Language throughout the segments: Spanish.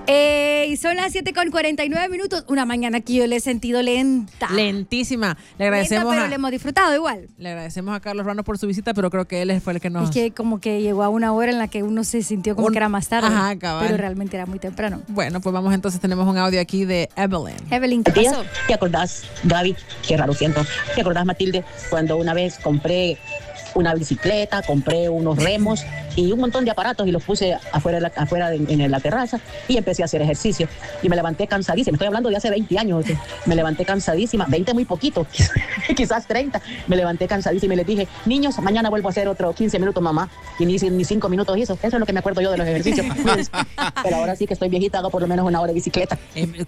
Y son las 7:49. Una mañana que yo le he sentido lenta. Lentísima. Le agradecemos lenta, pero le hemos disfrutado igual. Le agradecemos a Carlos Rano por su visita, pero creo que él fue el que nos... Es que como que llegó a una hora en la que uno se sintió como que era más tarde. Ajá, cabal. Pero realmente era muy temprano. Bueno, pues vamos entonces, tenemos un audio aquí de Evelyn. Evelyn, ¿qué pasó? ¿Te acordás, Gaby? Qué raro siento. ¿Te acordás, Matilde, cuando una vez compré una bicicleta, compré unos remos y un montón de aparatos y los puse afuera en la terraza y empecé a hacer ejercicio? Y me levanté cansadísima. Estoy hablando de hace 20 años. Me levanté cansadísima. 20 muy poquito. Quizás 30. Me levanté cansadísima y les dije, niños, mañana vuelvo a hacer otro 15 minutos, mamá. Y ni 5 minutos hizo. Eso es lo que me acuerdo yo de los ejercicios. Pero ahora sí que estoy viejita, hago por lo menos una hora de bicicleta.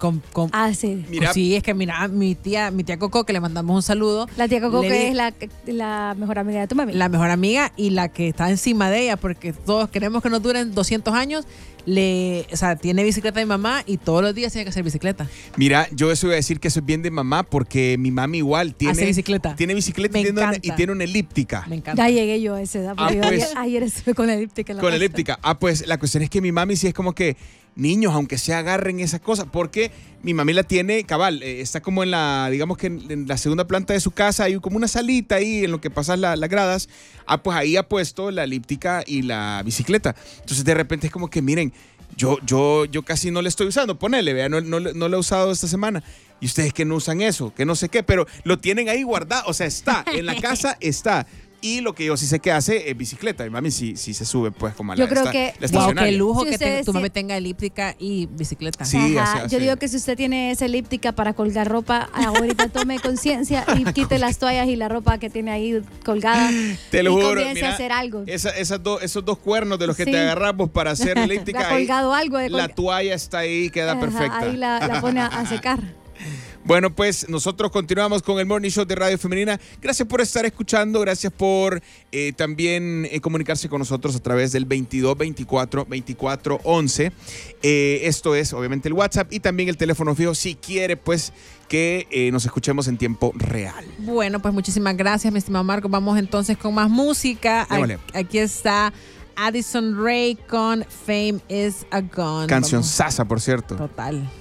Sí. Mira, sí, es que mira, mi tía Coco, que le mandamos un saludo. La tía Coco, que es la mejor amiga de tu mami. La mejor amiga y la que está encima de ella, porque todos queremos que nos duren 200 años. Tiene bicicleta de mamá y todos los días tiene que hacer bicicleta. Mira, yo eso voy a decir que eso es bien de mamá, porque mi mami igual tiene bicicleta. Tiene bicicleta y tiene una elíptica. Me encanta. Ya llegué yo a esa edad, porque ayer estuve con la elíptica. Con la elíptica. Pues la cuestión es que mi mami sí es como que, niños, aunque se agarren esas cosas, porque mi mami la tiene, cabal, está como en digamos que en la segunda planta de su casa, hay como una salita ahí en lo que pasan las gradas. Pues ahí ha puesto la elíptica y la bicicleta. Entonces de repente es como que, miren, yo casi no le estoy usando, ponele, vea, no lo he usado esta semana. Y ustedes que no usan eso, que no sé qué, pero lo tienen ahí guardado, o sea, está, en la casa está. Y lo que yo sí sé que hace es bicicleta. Mi mami sí se sube pues como a la estacionaria. Qué lujo que tu mami tenga elíptica y bicicleta. Sí, yo digo que si usted tiene esa elíptica para colgar ropa, ahorita tome conciencia y quite las toallas y la ropa que tiene ahí colgada. Te lo juro, comience a hacer algo. Esos dos cuernos de los que te agarramos para hacer elíptica. Ha colgado algo. La toalla está ahí, queda perfecta. Ahí la pone a secar. Bueno, pues nosotros continuamos con el Morning Show de Radio Femenina. Gracias por estar escuchando, gracias por también comunicarse con nosotros a través del 22 24 24 11. Esto es obviamente el WhatsApp y también el teléfono fijo si quiere pues que nos escuchemos en tiempo real. Bueno, pues muchísimas gracias, mi estimado Marco. Vamos entonces con más música. Aquí está Addison Rae con Fame is a Gone. Canción sasa, por cierto. Total.